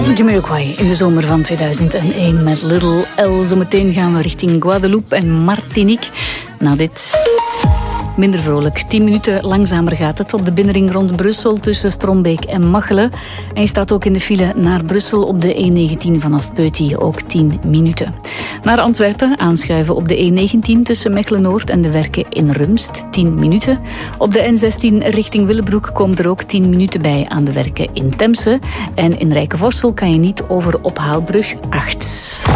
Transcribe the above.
Jamiroquai in de zomer van 2001 met Little L. Zometeen gaan we richting Guadeloupe en Martinique. Na dit minder vrolijk. 10 minuten langzamer gaat het op de binnenring rond Brussel tussen Strombeek en Machelen. En je staat ook in de file naar Brussel op de E19 vanaf Peuty, ook 10 minuten. Naar Antwerpen aanschuiven op de E19 tussen Mechelen-Noord en de Werken in Rumst, 10 minuten. Op de N16 richting Willebroek komen er ook 10 minuten bij aan de Werken in Temse. En in Rijkevossel kan je niet over Ophaalbrug 8.